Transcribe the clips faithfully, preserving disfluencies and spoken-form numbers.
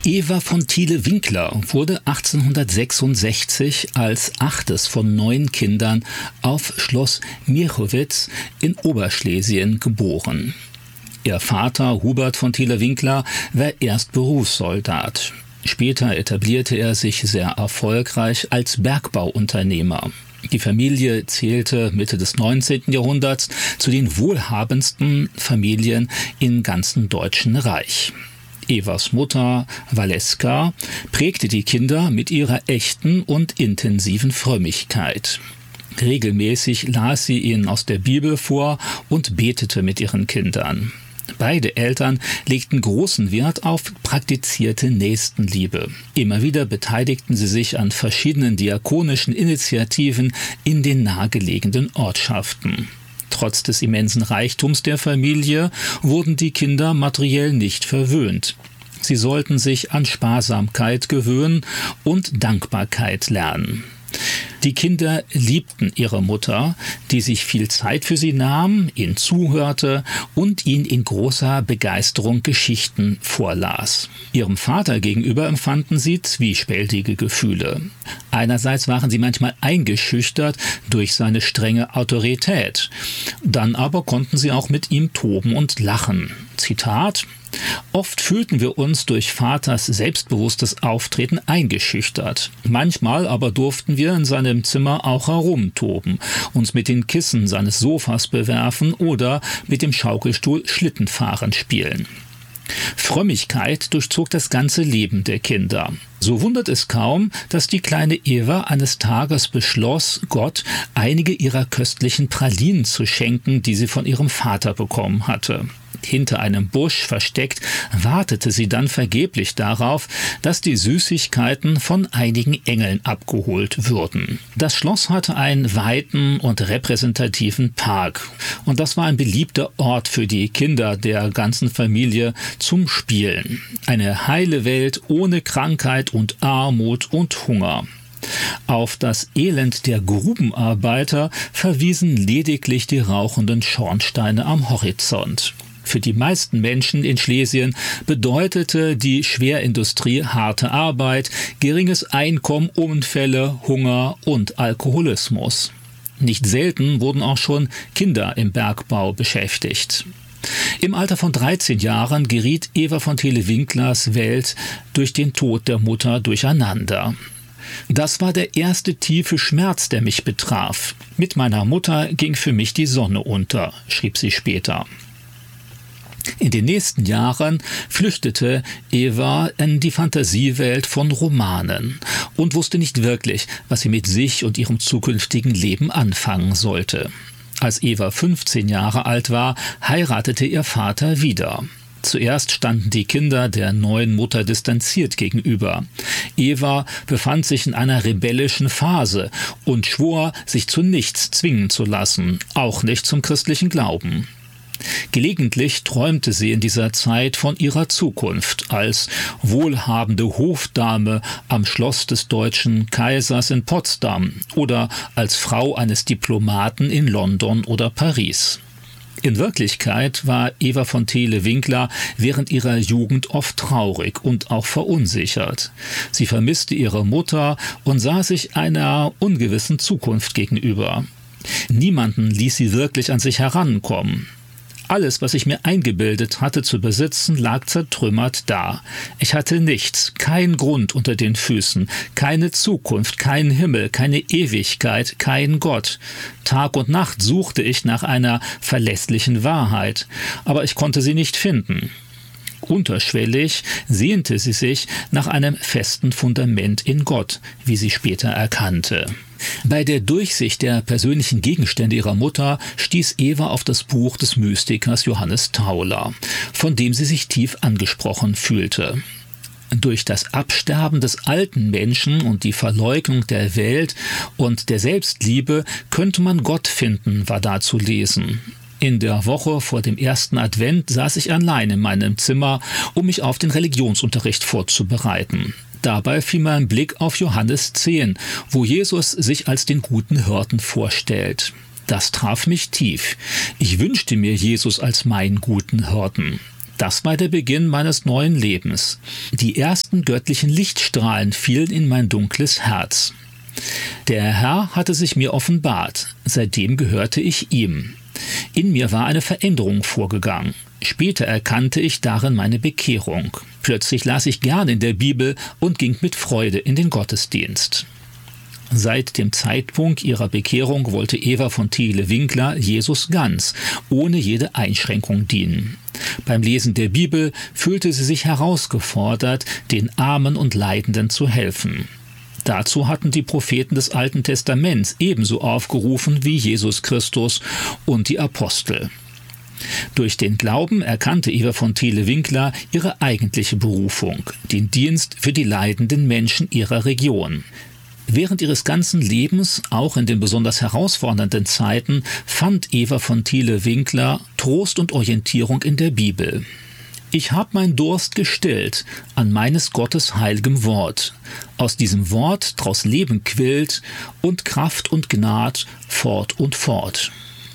Eva von Thiele-Winkler wurde achtzehnhundertsechsundsechzig als achtes von neun Kindern auf Schloss Mierchowitz in Oberschlesien geboren. Ihr Vater Hubert von Thiele-Winkler war erst Berufssoldat. Später etablierte er sich sehr erfolgreich als Bergbauunternehmer. Die Familie zählte Mitte des neunzehnten Jahrhunderts zu den wohlhabendsten Familien im ganzen Deutschen Reich. Evas Mutter, Valeska, prägte die Kinder mit ihrer echten und intensiven Frömmigkeit. Regelmäßig las sie ihnen aus der Bibel vor und betete mit ihren Kindern. Beide Eltern legten großen Wert auf praktizierte Nächstenliebe. Immer wieder beteiligten sie sich an verschiedenen diakonischen Initiativen in den nahegelegenen Ortschaften. Trotz des immensen Reichtums der Familie wurden die Kinder materiell nicht verwöhnt. Sie sollten sich an Sparsamkeit gewöhnen und Dankbarkeit lernen. Die Kinder liebten ihre Mutter, die sich viel Zeit für sie nahm, ihnen zuhörte und ihnen in großer Begeisterung Geschichten vorlas. Ihrem Vater gegenüber empfanden sie zwiespältige Gefühle. Einerseits waren sie manchmal eingeschüchtert durch seine strenge Autorität. Dann aber konnten sie auch mit ihm toben und lachen. Zitat: Oft fühlten wir uns durch Vaters selbstbewusstes Auftreten eingeschüchtert. Manchmal aber durften wir in seinem Zimmer auch herumtoben, uns mit den Kissen seines Sofas bewerfen oder mit dem Schaukelstuhl Schlittenfahren spielen. Frömmigkeit durchzog das ganze Leben der Kinder. So wundert es kaum, dass die kleine Eva eines Tages beschloss, Gott einige ihrer köstlichen Pralinen zu schenken, die sie von ihrem Vater bekommen hatte. Hinter einem Busch versteckt, wartete sie dann vergeblich darauf, dass die Süßigkeiten von einigen Engeln abgeholt würden. Das Schloss hatte einen weiten und repräsentativen Park, und das war ein beliebter Ort für die Kinder der ganzen Familie zum Spielen. Eine heile Welt ohne Krankheit und Armut und Hunger. Auf das Elend der Grubenarbeiter verwiesen lediglich die rauchenden Schornsteine am Horizont. Für die meisten Menschen in Schlesien bedeutete die Schwerindustrie harte Arbeit, geringes Einkommen, Unfälle, Hunger und Alkoholismus. Nicht selten wurden auch schon Kinder im Bergbau beschäftigt. Im Alter von dreizehn Jahren geriet Eva von Thiele-Winklers Welt durch den Tod der Mutter durcheinander. Das war der erste tiefe Schmerz, der mich betraf. Mit meiner Mutter ging für mich die Sonne unter, schrieb sie später. In den nächsten Jahren flüchtete Eva in die Fantasiewelt von Romanen und wusste nicht wirklich, was sie mit sich und ihrem zukünftigen Leben anfangen sollte. Als Eva fünfzehn Jahre alt war, heiratete ihr Vater wieder. Zuerst standen die Kinder der neuen Mutter distanziert gegenüber. Eva befand sich in einer rebellischen Phase und schwor, sich zu nichts zwingen zu lassen, auch nicht zum christlichen Glauben. Gelegentlich träumte sie in dieser Zeit von ihrer Zukunft als wohlhabende Hofdame am Schloss des deutschen Kaisers in Potsdam oder als Frau eines Diplomaten in London oder Paris. In Wirklichkeit war Eva von Thiele-Winkler während ihrer Jugend oft traurig und auch verunsichert. Sie vermisste ihre Mutter und sah sich einer ungewissen Zukunft gegenüber. Niemanden ließ sie wirklich an sich herankommen. Alles, was ich mir eingebildet hatte zu besitzen, lag zertrümmert da. Ich hatte nichts, keinen Grund unter den Füßen, keine Zukunft, keinen Himmel, keine Ewigkeit, keinen Gott. Tag und Nacht suchte ich nach einer verlässlichen Wahrheit, aber ich konnte sie nicht finden. Unterschwellig sehnte sie sich nach einem festen Fundament in Gott, wie sie später erkannte. Bei der Durchsicht der persönlichen Gegenstände ihrer Mutter stieß Eva auf das Buch des Mystikers Johannes Tauler, von dem sie sich tief angesprochen fühlte. Durch das Absterben des alten Menschen und die Verleugnung der Welt und der Selbstliebe könnte man Gott finden, war da zu lesen. In der Woche vor dem ersten Advent saß ich allein in meinem Zimmer, um mich auf den Religionsunterricht vorzubereiten. Dabei fiel mein Blick auf Johannes zehn, wo Jesus sich als den guten Hirten vorstellt. Das traf mich tief. Ich wünschte mir Jesus als meinen guten Hirten. Das war der Beginn meines neuen Lebens. Die ersten göttlichen Lichtstrahlen fielen in mein dunkles Herz. Der Herr hatte sich mir offenbart. Seitdem gehörte ich ihm. In mir war eine Veränderung vorgegangen. Später erkannte ich darin meine Bekehrung. Plötzlich las ich gern in der Bibel und ging mit Freude in den Gottesdienst. Seit dem Zeitpunkt ihrer Bekehrung wollte Eva von Thiele-Winkler Jesus ganz, ohne jede Einschränkung dienen. Beim Lesen der Bibel fühlte sie sich herausgefordert, den Armen und Leidenden zu helfen. Dazu hatten die Propheten des Alten Testaments ebenso aufgerufen wie Jesus Christus und die Apostel. Durch den Glauben erkannte Eva von Thiele-Winkler ihre eigentliche Berufung, den Dienst für die leidenden Menschen ihrer Region. Während ihres ganzen Lebens, auch in den besonders herausfordernden Zeiten, fand Eva von Thiele-Winkler Trost und Orientierung in der Bibel. Ich hab mein Durst gestillt an meines Gottes heilgem Wort. Aus diesem Wort draus Leben quillt und Kraft und Gnad fort und fort.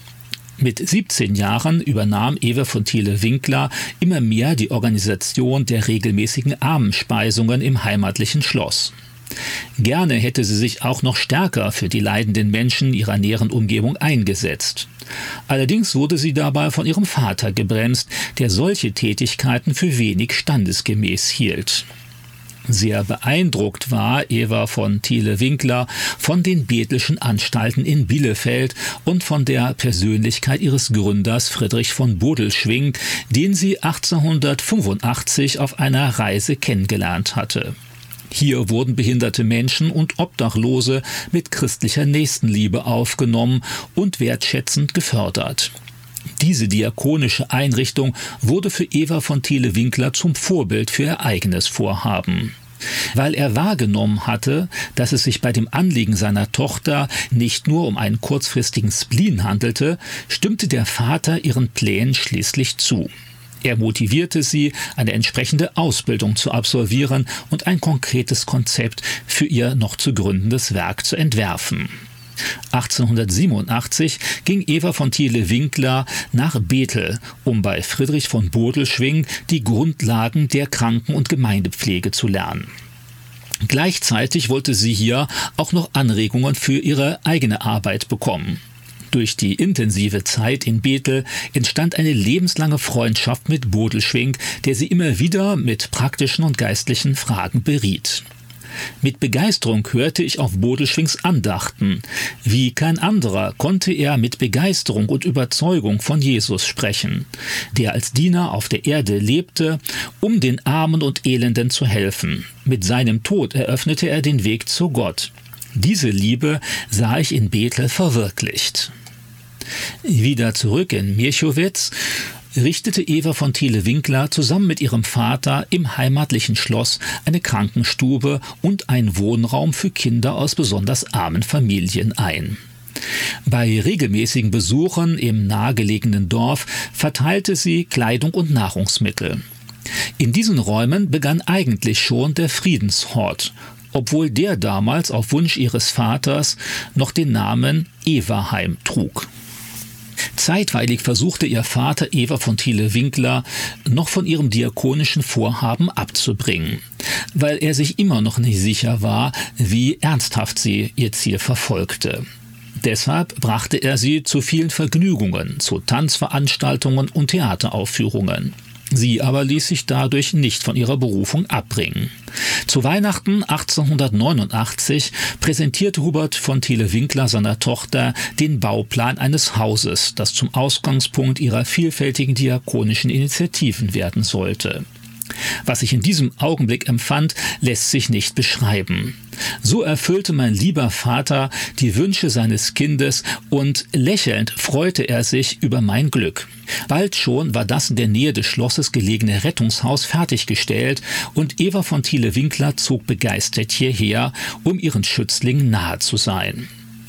Mit siebzehn Jahren übernahm Eva von Thiele-Winkler immer mehr die Organisation der regelmäßigen Armenspeisungen im heimatlichen Schloss. Gerne hätte sie sich auch noch stärker für die leidenden Menschen ihrer näheren Umgebung eingesetzt. Allerdings wurde sie dabei von ihrem Vater gebremst, der solche Tätigkeiten für wenig standesgemäß hielt. Sehr beeindruckt war Eva von Thiele-Winkler von den bethelschen Anstalten in Bielefeld und von der Persönlichkeit ihres Gründers Friedrich von Bodelschwingh, den sie achtzehnhundertfünfundachtzig auf einer Reise kennengelernt hatte. Hier wurden behinderte Menschen und Obdachlose mit christlicher Nächstenliebe aufgenommen und wertschätzend gefördert. Diese diakonische Einrichtung wurde für Eva von Thiele-Winkler zum Vorbild für ihr eigenes Vorhaben. Weil er wahrgenommen hatte, dass es sich bei dem Anliegen seiner Tochter nicht nur um einen kurzfristigen Spleen handelte, stimmte der Vater ihren Plänen schließlich zu. Er motivierte sie, eine entsprechende Ausbildung zu absolvieren und ein konkretes Konzept für ihr noch zu gründendes Werk zu entwerfen. achtzehnhundertsiebenundachtzig ging Eva von Thiele-Winkler nach Bethel, um bei Friedrich von Bodelschwingh die Grundlagen der Kranken- und Gemeindepflege zu lernen. Gleichzeitig wollte sie hier auch noch Anregungen für ihre eigene Arbeit bekommen. Durch die intensive Zeit in Bethel entstand eine lebenslange Freundschaft mit Bodelschwingh, der sie immer wieder mit praktischen und geistlichen Fragen beriet. Mit Begeisterung hörte ich auf Bodelschwinghs Andachten. Wie kein anderer konnte er mit Begeisterung und Überzeugung von Jesus sprechen, der als Diener auf der Erde lebte, um den Armen und Elenden zu helfen. Mit seinem Tod eröffnete er den Weg zu Gott. Diese Liebe sah ich in Bethel verwirklicht. Wieder zurück in Mirchowitz richtete Eva von Thiele-Winkler zusammen mit ihrem Vater im heimatlichen Schloss eine Krankenstube und einen Wohnraum für Kinder aus besonders armen Familien ein. Bei regelmäßigen Besuchen im nahegelegenen Dorf verteilte sie Kleidung und Nahrungsmittel. In diesen Räumen begann eigentlich schon der Friedenshort, obwohl der damals auf Wunsch ihres Vaters noch den Namen Evaheim trug. Zeitweilig versuchte ihr Vater Eva von Thiele-Winkler noch von ihrem diakonischen Vorhaben abzubringen, weil er sich immer noch nicht sicher war, wie ernsthaft sie ihr Ziel verfolgte. Deshalb brachte er sie zu vielen Vergnügungen, zu Tanzveranstaltungen und Theateraufführungen. Sie aber ließ sich dadurch nicht von ihrer Berufung abbringen. Zu Weihnachten achtzehnhundertneunundachtzig präsentierte Hubert von Thiele-Winkler seiner Tochter den Bauplan eines Hauses, das zum Ausgangspunkt ihrer vielfältigen diakonischen Initiativen werden sollte. Was ich in diesem Augenblick empfand, lässt sich nicht beschreiben. So erfüllte mein lieber Vater die Wünsche seines Kindes und lächelnd freute er sich über mein Glück. Bald schon war das in der Nähe des Schlosses gelegene Rettungshaus fertiggestellt und Eva von Thiele-Winkler zog begeistert hierher, um ihren Schützlingen nahe zu sein.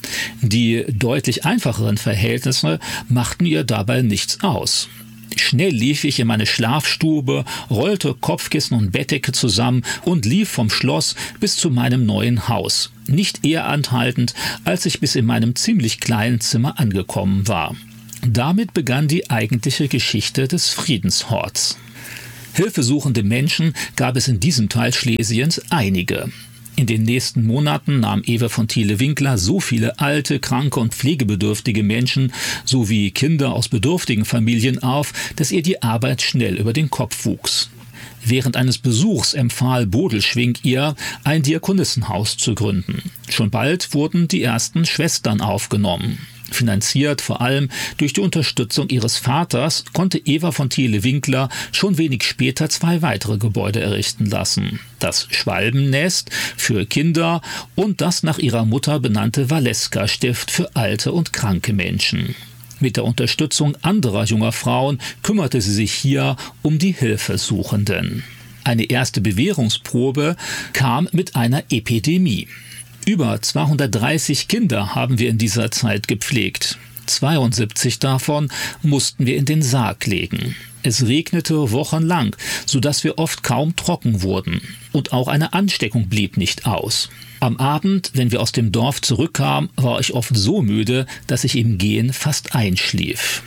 Die deutlich einfacheren Verhältnisse machten ihr dabei nichts aus. Schnell lief ich in meine Schlafstube, rollte Kopfkissen und Bettdecke zusammen und lief vom Schloss bis zu meinem neuen Haus, nicht eher anhaltend, als ich bis in meinem ziemlich kleinen Zimmer angekommen war. Damit begann die eigentliche Geschichte des Friedenshorts. Hilfesuchende Menschen gab es in diesem Teil Schlesiens einige. In den nächsten Monaten nahm Eva von Thiele-Winkler so viele alte, kranke und pflegebedürftige Menschen sowie Kinder aus bedürftigen Familien auf, dass ihr die Arbeit schnell über den Kopf wuchs. Während eines Besuchs empfahl Bodelschwingh ihr, ein Diakonissenhaus zu gründen. Schon bald wurden die ersten Schwestern aufgenommen. Finanziert vor allem durch die Unterstützung ihres Vaters, konnte Eva von Thiele-Winkler schon wenig später zwei weitere Gebäude errichten lassen. Das Schwalbennest für Kinder und das nach ihrer Mutter benannte Valeska-Stift für alte und kranke Menschen. Mit der Unterstützung anderer junger Frauen kümmerte sie sich hier um die Hilfesuchenden. Eine erste Bewährungsprobe kam mit einer Epidemie. Über zweihundertdreißig Kinder haben wir in dieser Zeit gepflegt. zweiundsiebzig davon mussten wir in den Sarg legen. Es regnete wochenlang, sodass wir oft kaum trocken wurden. Und auch eine Ansteckung blieb nicht aus. Am Abend, wenn wir aus dem Dorf zurückkamen, war ich oft so müde, dass ich im Gehen fast einschlief.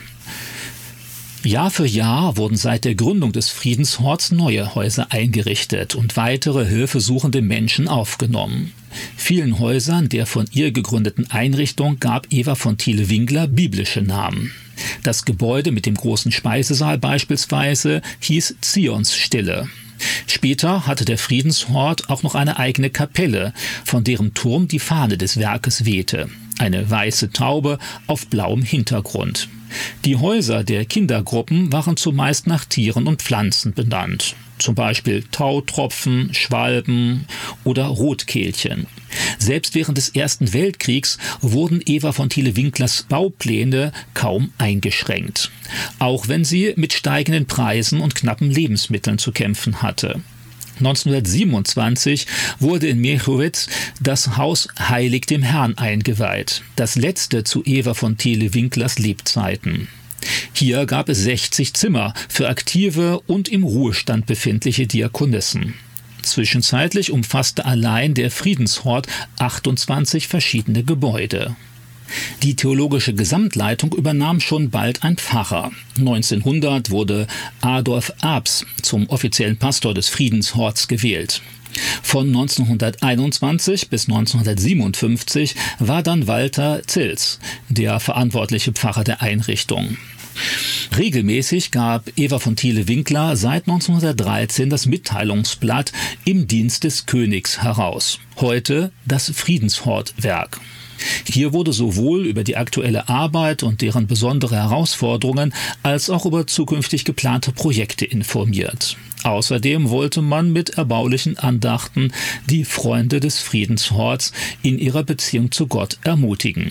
Jahr für Jahr wurden seit der Gründung des Friedenshorts neue Häuser eingerichtet und weitere hilfesuchende Menschen aufgenommen. Vielen Häusern der von ihr gegründeten Einrichtung gab Eva von Thiele-Winkler biblische Namen. Das Gebäude mit dem großen Speisesaal beispielsweise hieß Zionsstille. Später hatte der Friedenshort auch noch eine eigene Kapelle, von deren Turm die Fahne des Werkes wehte. Eine weiße Taube auf blauem Hintergrund. Die Häuser der Kindergruppen waren zumeist nach Tieren und Pflanzen benannt. Zum Beispiel Tautropfen, Schwalben oder Rotkehlchen. Selbst während des Ersten Weltkriegs wurden Eva von Thiele-Winklers Baupläne kaum eingeschränkt. Auch wenn sie mit steigenden Preisen und knappen Lebensmitteln zu kämpfen hatte. neunzehnhundertsiebenundzwanzig wurde in Mierchowitz das Haus Heilig dem Herrn eingeweiht, das letzte zu Eva von Thiele-Winklers Lebzeiten. Hier gab es sechzig Zimmer für aktive und im Ruhestand befindliche Diakonissen. Zwischenzeitlich umfasste allein der Friedenshort achtundzwanzig verschiedene Gebäude. Die theologische Gesamtleitung übernahm schon bald ein Pfarrer. neunzehnhundert wurde Adolf Abs zum offiziellen Pastor des Friedenshorts gewählt. Von neunzehnhunderteinundzwanzig bis neunzehnhundertsiebenundfünfzig war dann Walter Zils der verantwortliche Pfarrer der Einrichtung. Regelmäßig gab Eva von Thiele-Winkler seit neunzehnhundertdreizehn das Mitteilungsblatt Im Dienst des Königs heraus, heute das Friedenshortwerk. Hier wurde sowohl über die aktuelle Arbeit und deren besondere Herausforderungen als auch über zukünftig geplante Projekte informiert. Außerdem wollte man mit erbaulichen Andachten die Freunde des Friedenshorts in ihrer Beziehung zu Gott ermutigen.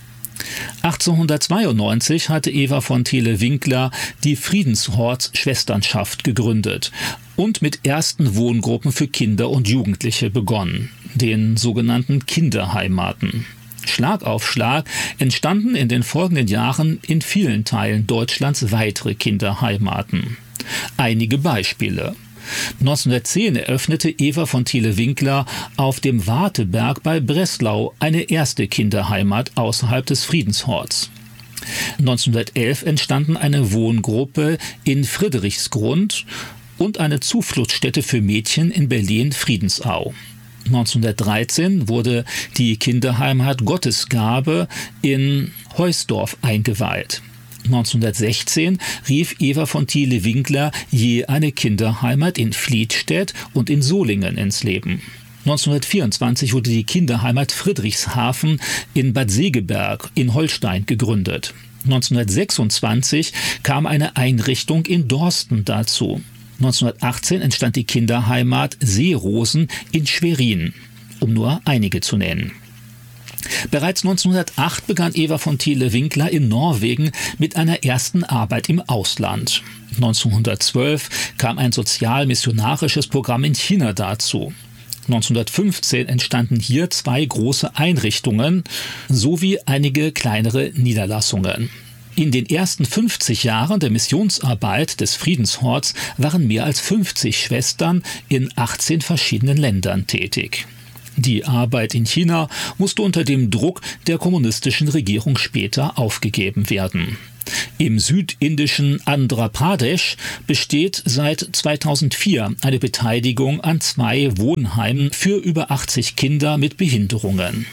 achtzehnhundertzweiundneunzig hatte Eva von Thiele-Winkler die Friedenshorts-Schwesternschaft gegründet und mit ersten Wohngruppen für Kinder und Jugendliche begonnen, den sogenannten Kinderheimaten. Schlag auf Schlag entstanden in den folgenden Jahren in vielen Teilen Deutschlands weitere Kinderheimaten. Einige Beispiele. neunzehnhundertzehn eröffnete Eva von Thiele-Winkler auf dem Warteberg bei Breslau eine erste Kinderheimat außerhalb des Friedenshorts. neunzehnhundertelf entstanden eine Wohngruppe in Friedrichsgrund und eine Zufluchtsstätte für Mädchen in Berlin-Friedensau. neunzehnhundertdreizehn wurde die Kinderheimat Gottesgabe in Heusdorf eingeweiht. neunzehnhundertsechzehn rief Eva von Thiele-Winkler je eine Kinderheimat in Fliedstedt und in Solingen ins Leben. neunzehnhundertvierundzwanzig wurde die Kinderheimat Friedrichshafen in Bad Segeberg in Holstein gegründet. neunzehnhundertsechsundzwanzig kam eine Einrichtung in Dorsten dazu. neunzehnhundertachtzehn entstand die Kinderheimat Seerosen in Schwerin, um nur einige zu nennen. Bereits neunzehnhundertacht begann Eva von Thiele-Winkler in Norwegen mit einer ersten Arbeit im Ausland. neunzehnhundertzwölf kam ein sozial-missionarisches Programm in China dazu. neunzehnhundertfünfzehn entstanden hier zwei große Einrichtungen sowie einige kleinere Niederlassungen. In den ersten fünfzig Jahren der Missionsarbeit des Friedenshorts waren mehr als fünfzig Schwestern in achtzehn verschiedenen Ländern tätig. Die Arbeit in China musste unter dem Druck der kommunistischen Regierung später aufgegeben werden. Im südindischen Andhra Pradesh besteht seit zweitausendvier eine Beteiligung an zwei Wohnheimen für über achtzig Kinder mit Behinderungen.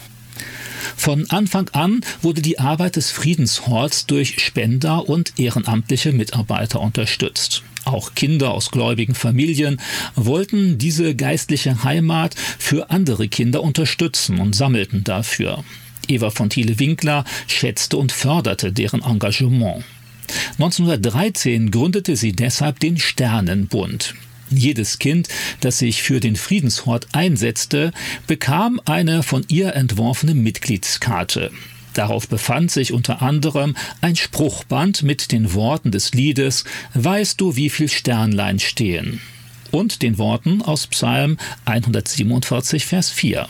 Von Anfang an wurde die Arbeit des Friedenshorts durch Spender und ehrenamtliche Mitarbeiter unterstützt. Auch Kinder aus gläubigen Familien wollten diese geistliche Heimat für andere Kinder unterstützen und sammelten dafür. Eva von Thiele-Winkler schätzte und förderte deren Engagement. neunzehnhundertdreizehn gründete sie deshalb den Sternenbund. Jedes Kind, das sich für den Friedenshort einsetzte, bekam eine von ihr entworfene Mitgliedskarte. Darauf befand sich unter anderem ein Spruchband mit den Worten des Liedes »Weißt du, wie viel Sternlein stehen?« und den Worten aus Psalm hundertsiebenundvierzig, Vers vier.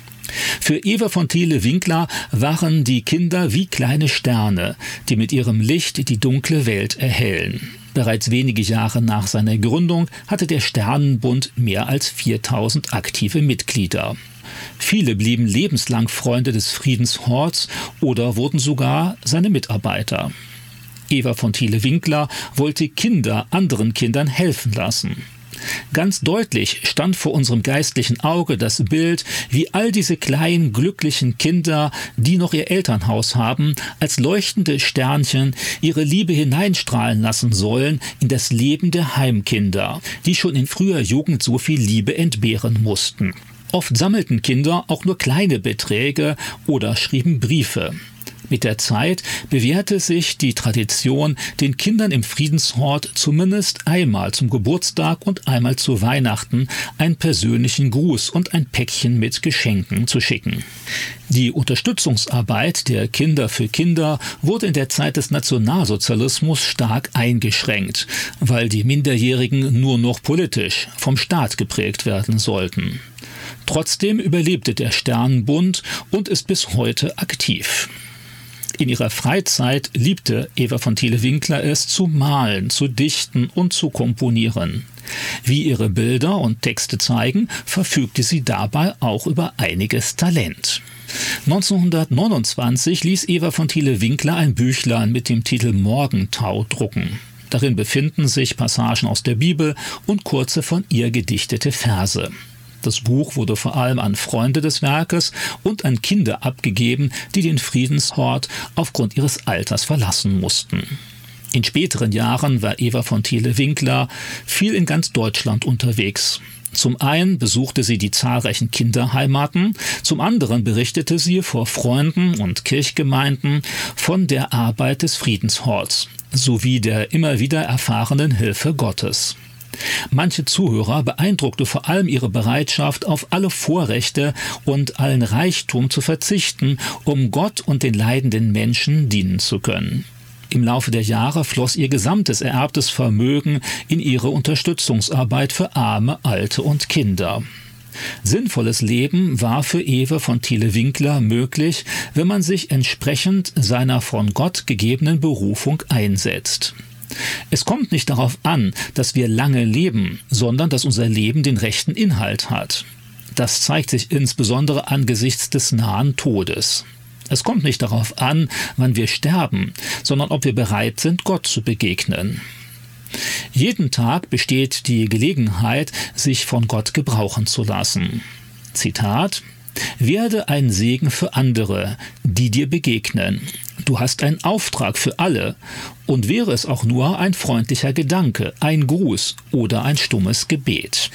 Für Eva von Thiele-Winkler waren die Kinder wie kleine Sterne, die mit ihrem Licht die dunkle Welt erhellen. Bereits wenige Jahre nach seiner Gründung hatte der Sternenbund mehr als viertausend aktive Mitglieder. Viele blieben lebenslang Freunde des Friedenshorts oder wurden sogar seine Mitarbeiter. Eva von Thiele-Winkler wollte Kinder anderen Kindern helfen lassen. Ganz deutlich stand vor unserem geistlichen Auge das Bild, wie all diese kleinen, glücklichen Kinder, die noch ihr Elternhaus haben, als leuchtende Sternchen ihre Liebe hineinstrahlen lassen sollen in das Leben der Heimkinder, die schon in früher Jugend so viel Liebe entbehren mussten. Oft sammelten Kinder auch nur kleine Beträge oder schrieben Briefe. Mit der Zeit bewährte sich die Tradition, den Kindern im Friedenshort zumindest einmal zum Geburtstag und einmal zu Weihnachten einen persönlichen Gruß und ein Päckchen mit Geschenken zu schicken. Die Unterstützungsarbeit der Kinder für Kinder wurde in der Zeit des Nationalsozialismus stark eingeschränkt, weil die Minderjährigen nur noch politisch vom Staat geprägt werden sollten. Trotzdem überlebte der Sternenbund und ist bis heute aktiv. In ihrer Freizeit liebte Eva von Thiele-Winkler es, zu malen, zu dichten und zu komponieren. Wie ihre Bilder und Texte zeigen, verfügte sie dabei auch über einiges Talent. neunzehnhundertneunundzwanzig ließ Eva von Thiele-Winkler ein Büchlein mit dem Titel Morgentau drucken. Darin befinden sich Passagen aus der Bibel und kurze von ihr gedichtete Verse. Das Buch wurde vor allem an Freunde des Werkes und an Kinder abgegeben, die den Friedenshort aufgrund ihres Alters verlassen mussten. In späteren Jahren war Eva von Thiele-Winkler viel in ganz Deutschland unterwegs. Zum einen besuchte sie die zahlreichen Kinderheimaten, zum anderen berichtete sie vor Freunden und Kirchgemeinden von der Arbeit des Friedenshorts sowie der immer wieder erfahrenen Hilfe Gottes. Manche Zuhörer beeindruckte vor allem ihre Bereitschaft, auf alle Vorrechte und allen Reichtum zu verzichten, um Gott und den leidenden Menschen dienen zu können. Im Laufe der Jahre floss ihr gesamtes ererbtes Vermögen in ihre Unterstützungsarbeit für Arme, Alte und Kinder. Sinnvolles Leben war für Eva von Thiele-Winkler möglich, wenn man sich entsprechend seiner von Gott gegebenen Berufung einsetzt. Es kommt nicht darauf an, dass wir lange leben, sondern dass unser Leben den rechten Inhalt hat. Das zeigt sich insbesondere angesichts des nahen Todes. Es kommt nicht darauf an, wann wir sterben, sondern ob wir bereit sind, Gott zu begegnen. Jeden Tag besteht die Gelegenheit, sich von Gott gebrauchen zu lassen. Zitat: Werde ein Segen für andere, die dir begegnen. Du hast einen Auftrag für alle, und wäre es auch nur ein freundlicher Gedanke, ein Gruß oder ein stummes Gebet.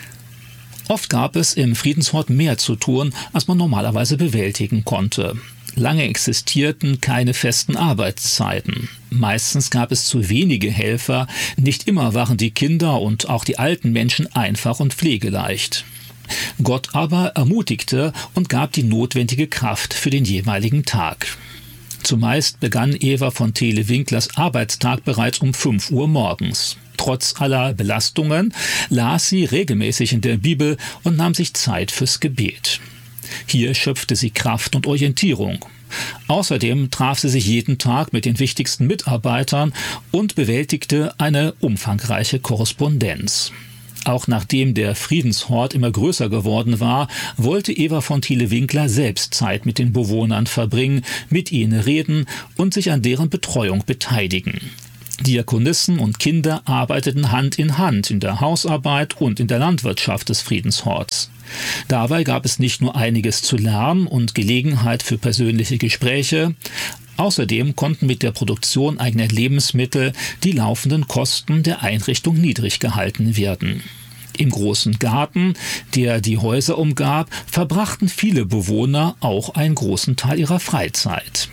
Oft gab es im Friedenshort mehr zu tun, als man normalerweise bewältigen konnte. Lange existierten keine festen Arbeitszeiten. Meistens gab es zu wenige Helfer, nicht immer waren die Kinder und auch die alten Menschen einfach und pflegeleicht. Gott aber ermutigte und gab die notwendige Kraft für den jeweiligen Tag. Zumeist begann Eva von Thiele-Winklers Arbeitstag bereits um fünf Uhr morgens. Trotz aller Belastungen las sie regelmäßig in der Bibel und nahm sich Zeit fürs Gebet. Hier schöpfte sie Kraft und Orientierung. Außerdem traf sie sich jeden Tag mit den wichtigsten Mitarbeitern und bewältigte eine umfangreiche Korrespondenz. Auch nachdem der Friedenshort immer größer geworden war, wollte Eva von Thiele-Winkler selbst Zeit mit den Bewohnern verbringen, mit ihnen reden und sich an deren Betreuung beteiligen. Diakonissen und Kinder arbeiteten Hand in Hand in der Hausarbeit und in der Landwirtschaft des Friedenshorts. Dabei gab es nicht nur einiges zu lernen und Gelegenheit für persönliche Gespräche, außerdem konnten mit der Produktion eigener Lebensmittel die laufenden Kosten der Einrichtung niedrig gehalten werden. Im großen Garten, der die Häuser umgab, verbrachten viele Bewohner auch einen großen Teil ihrer Freizeit.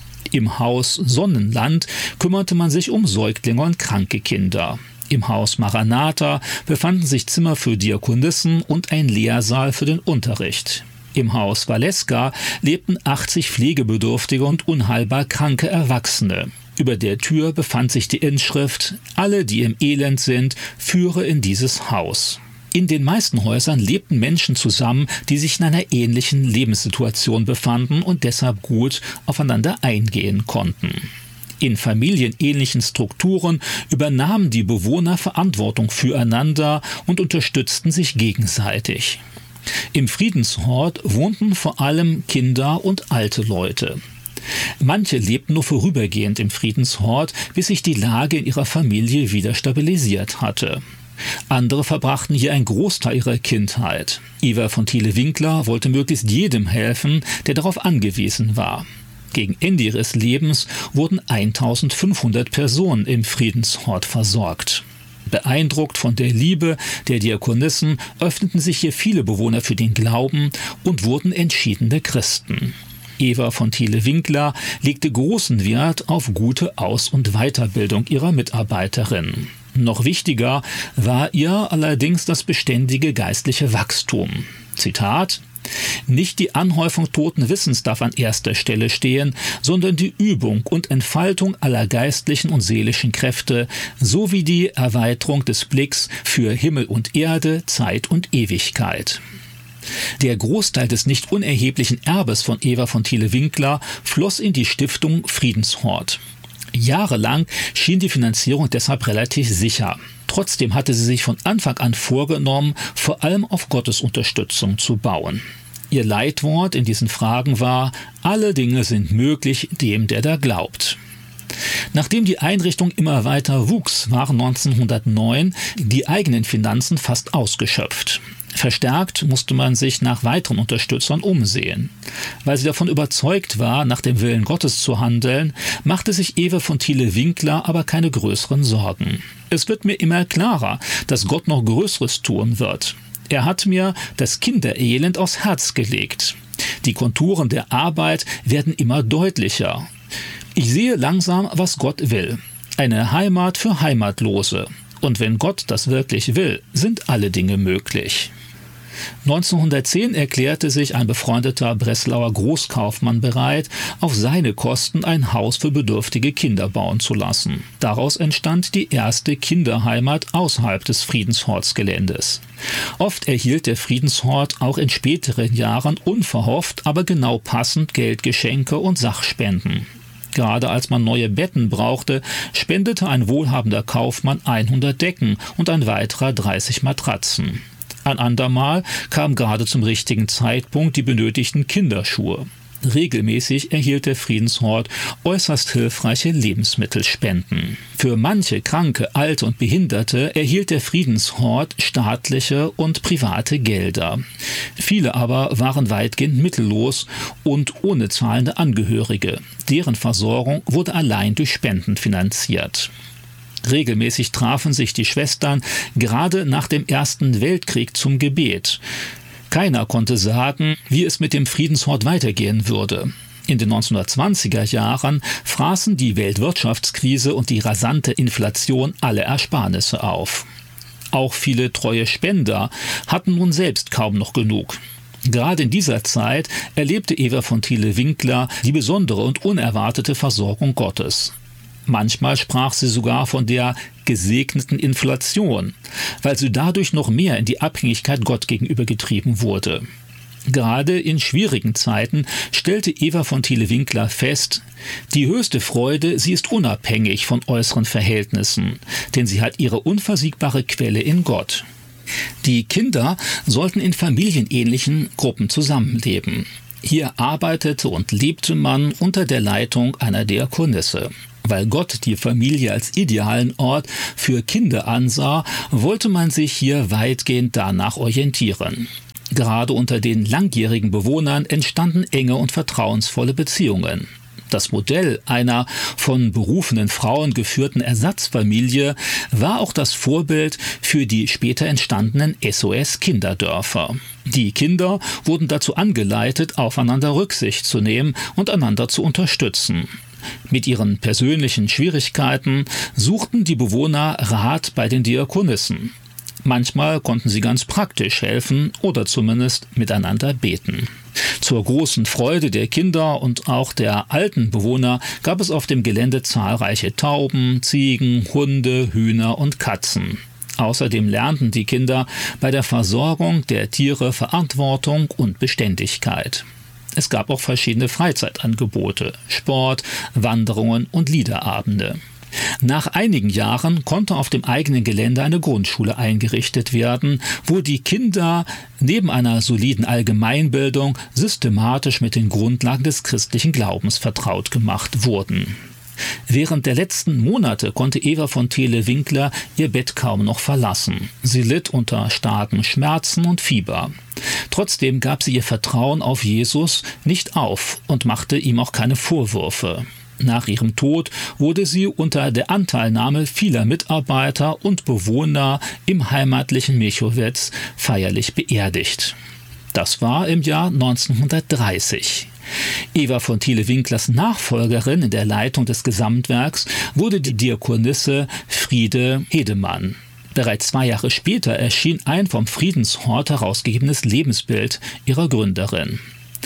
Im Haus Sonnenland kümmerte man sich um Säuglinge und kranke Kinder. Im Haus Maranatha befanden sich Zimmer für Diakonissen und ein Lehrsaal für den Unterricht. Im Haus Valeska lebten achtzig pflegebedürftige und unheilbar kranke Erwachsene. Über der Tür befand sich die Inschrift: Alle, die im Elend sind, führe in dieses Haus. In den meisten Häusern lebten Menschen zusammen, die sich in einer ähnlichen Lebenssituation befanden und deshalb gut aufeinander eingehen konnten. In familienähnlichen Strukturen übernahmen die Bewohner Verantwortung füreinander und unterstützten sich gegenseitig. Im Friedenshort wohnten vor allem Kinder und alte Leute. Manche lebten nur vorübergehend im Friedenshort, bis sich die Lage in ihrer Familie wieder stabilisiert hatte. Andere verbrachten hier einen Großteil ihrer Kindheit. Eva von Thiele-Winkler wollte möglichst jedem helfen, der darauf angewiesen war. Gegen Ende ihres Lebens wurden eintausendfünfhundert Personen im Friedenshort versorgt. Beeindruckt von der Liebe der Diakonissen öffneten sich hier viele Bewohner für den Glauben und wurden entschiedene Christen. Eva von Thiele-Winkler legte großen Wert auf gute Aus- und Weiterbildung ihrer Mitarbeiterinnen. Noch wichtiger war ihr allerdings das beständige geistliche Wachstum. Zitat: Nicht die Anhäufung toten Wissens darf an erster Stelle stehen, sondern die Übung und Entfaltung aller geistlichen und seelischen Kräfte sowie die Erweiterung des Blicks für Himmel und Erde, Zeit und Ewigkeit. Der Großteil des nicht unerheblichen Erbes von Eva von Thiele-Winkler floss in die Stiftung Friedenshort. Jahrelang schien die Finanzierung deshalb relativ sicher. Trotzdem hatte sie sich von Anfang an vorgenommen, vor allem auf Gottes Unterstützung zu bauen. Ihr Leitwort in diesen Fragen war: Alle Dinge sind möglich dem, der da glaubt. Nachdem die Einrichtung immer weiter wuchs, waren neunzehnhundertneun die eigenen Finanzen fast ausgeschöpft. Verstärkt musste man sich nach weiteren Unterstützern umsehen. Weil sie davon überzeugt war, nach dem Willen Gottes zu handeln, machte sich Eva von Thiele-Winkler aber keine größeren Sorgen. Es wird mir immer klarer, dass Gott noch Größeres tun wird. Er hat mir das Kinderelend aufs Herz gelegt. Die Konturen der Arbeit werden immer deutlicher. Ich sehe langsam, was Gott will. Eine Heimat für Heimatlose. Und wenn Gott das wirklich will, sind alle Dinge möglich. neunzehnhundertzehn erklärte sich ein befreundeter Breslauer Großkaufmann bereit, auf seine Kosten ein Haus für bedürftige Kinder bauen zu lassen. Daraus entstand die erste Kinderheimat außerhalb des Friedenshortsgeländes. Oft erhielt der Friedenshort auch in späteren Jahren unverhofft, aber genau passend Geldgeschenke und Sachspenden. Gerade als man neue Betten brauchte, spendete ein wohlhabender Kaufmann hundert Decken und ein weiterer dreißig Matratzen. Ein andermal kam gerade zum richtigen Zeitpunkt die benötigten Kinderschuhe. Regelmäßig erhielt der Friedenshort äußerst hilfreiche Lebensmittelspenden. Für manche Kranke, Alte und Behinderte erhielt der Friedenshort staatliche und private Gelder. Viele aber waren weitgehend mittellos und ohne zahlende Angehörige. Deren Versorgung wurde allein durch Spenden finanziert. Regelmäßig trafen sich die Schwestern gerade nach dem Ersten Weltkrieg zum Gebet. Keiner konnte sagen, wie es mit dem Friedenshort weitergehen würde. In den neunzehnhundertzwanziger Jahren fraßen die Weltwirtschaftskrise und die rasante Inflation alle Ersparnisse auf. Auch viele treue Spender hatten nun selbst kaum noch genug. Gerade in dieser Zeit erlebte Eva von Thiele-Winkler die besondere und unerwartete Versorgung Gottes. Manchmal sprach sie sogar von der gesegneten Inflation, weil sie dadurch noch mehr in die Abhängigkeit Gott gegenüber getrieben wurde. Gerade in schwierigen Zeiten stellte Eva von Thiele-Winkler fest, die höchste Freude, sie ist unabhängig von äußeren Verhältnissen, denn sie hat ihre unversiegbare Quelle in Gott. Die Kinder sollten in familienähnlichen Gruppen zusammenleben. Hier arbeitete und lebte man unter der Leitung einer Diakonisse. Weil Gott die Familie als idealen Ort für Kinder ansah, wollte man sich hier weitgehend danach orientieren. Gerade unter den langjährigen Bewohnern entstanden enge und vertrauensvolle Beziehungen. Das Modell einer von berufenen Frauen geführten Ersatzfamilie war auch das Vorbild für die später entstandenen S O S-Kinderdörfer. Die Kinder wurden dazu angeleitet, aufeinander Rücksicht zu nehmen und einander zu unterstützen. Mit ihren persönlichen Schwierigkeiten suchten die Bewohner Rat bei den Diakonissen. Manchmal konnten sie ganz praktisch helfen oder zumindest miteinander beten. Zur großen Freude der Kinder und auch der alten Bewohner gab es auf dem Gelände zahlreiche Tauben, Ziegen, Hunde, Hühner und Katzen. Außerdem lernten die Kinder bei der Versorgung der Tiere Verantwortung und Beständigkeit. Es gab auch verschiedene Freizeitangebote, Sport, Wanderungen und Liederabende. Nach einigen Jahren konnte auf dem eigenen Gelände eine Grundschule eingerichtet werden, wo die Kinder neben einer soliden Allgemeinbildung systematisch mit den Grundlagen des christlichen Glaubens vertraut gemacht wurden. Während der letzten Monate konnte Eva von Thele-Winkler ihr Bett kaum noch verlassen. Sie litt unter starken Schmerzen und Fieber. Trotzdem gab sie ihr Vertrauen auf Jesus nicht auf und machte ihm auch keine Vorwürfe. Nach ihrem Tod wurde sie unter der Anteilnahme vieler Mitarbeiter und Bewohner im heimatlichen Měchowec feierlich beerdigt. Das war im Jahr neunzehnhundertdreißig. Eva von Thele-Winklers Nachfolgerin in der Leitung des Gesamtwerks wurde die Diakonisse Friede Hedemann. Bereits zwei Jahre später erschien ein vom Friedenshort herausgegebenes Lebensbild ihrer Gründerin.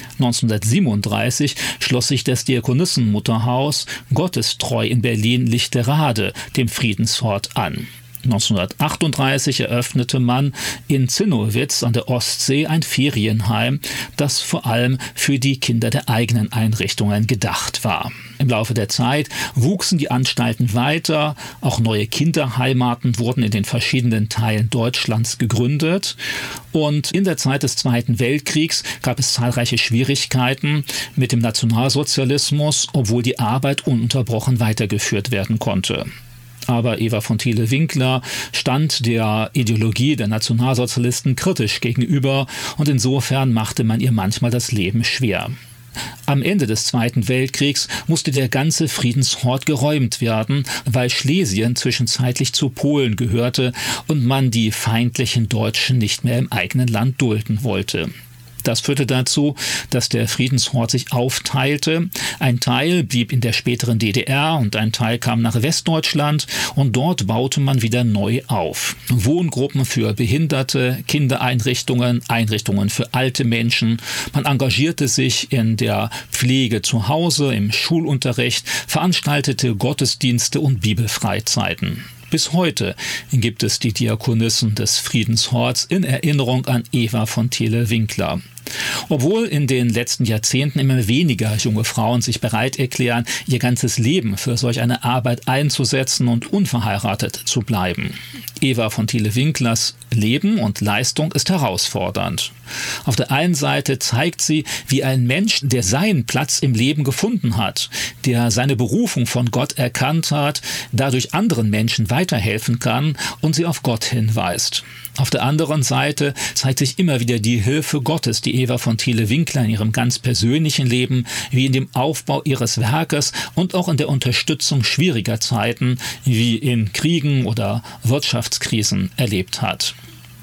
neunzehnhundertsiebenunddreißig schloss sich das Diakonissenmutterhaus Gottestreu in Berlin-Lichterade dem Friedenshort an. neunzehnhundertachtunddreißig eröffnete man in Zinnowitz an der Ostsee ein Ferienheim, das vor allem für die Kinder der eigenen Einrichtungen gedacht war. Im Laufe der Zeit wuchsen die Anstalten weiter, auch neue Kinderheimaten wurden in den verschiedenen Teilen Deutschlands gegründet und in der Zeit des Zweiten Weltkriegs gab es zahlreiche Schwierigkeiten mit dem Nationalsozialismus, obwohl die Arbeit ununterbrochen weitergeführt werden konnte. Aber Eva von Thele-Winkler stand der Ideologie der Nationalsozialisten kritisch gegenüber und insofern machte man ihr manchmal das Leben schwer. Am Ende des Zweiten Weltkriegs musste der ganze Friedenshort geräumt werden, weil Schlesien zwischenzeitlich zu Polen gehörte und man die feindlichen Deutschen nicht mehr im eigenen Land dulden wollte. Das führte dazu, dass der Friedenshort sich aufteilte. Ein Teil blieb in der späteren D D R und ein Teil kam nach Westdeutschland und dort baute man wieder neu auf. Wohngruppen für Behinderte, Kindereinrichtungen, Einrichtungen für alte Menschen. Man engagierte sich in der Pflege zu Hause, im Schulunterricht, veranstaltete Gottesdienste und Bibelfreizeiten. Bis heute gibt es die Diakonissen des Friedenshorts in Erinnerung an Eva von Thele-Winkler. Obwohl in den letzten Jahrzehnten immer weniger junge Frauen sich bereit erklären, ihr ganzes Leben für solch eine Arbeit einzusetzen und unverheiratet zu bleiben. Eva von Thele-Winklers Leben und Leistung ist herausfordernd. Auf der einen Seite zeigt sie, wie ein Mensch, der seinen Platz im Leben gefunden hat, der seine Berufung von Gott erkannt hat, dadurch anderen Menschen weiterhelfen kann und sie auf Gott hinweist. Auf der anderen Seite zeigt sich immer wieder die Hilfe Gottes, die Eva von Thele-Winkler in ihrem ganz persönlichen Leben, wie in dem Aufbau ihres Werkes und auch in der Unterstützung schwieriger Zeiten, wie in Kriegen oder Wirtschaftskrisen erlebt hat.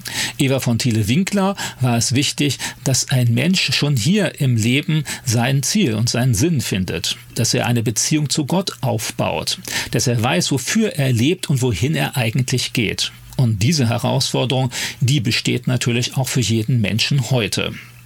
Eva von Thele-Winkler war es wichtig, dass ein Mensch schon hier im Leben sein Ziel und seinen Sinn findet, dass er eine Beziehung zu Gott aufbaut, dass er weiß, wofür er lebt und wohin er eigentlich geht. Und diese Herausforderung, die besteht natürlich auch für jeden Menschen heute.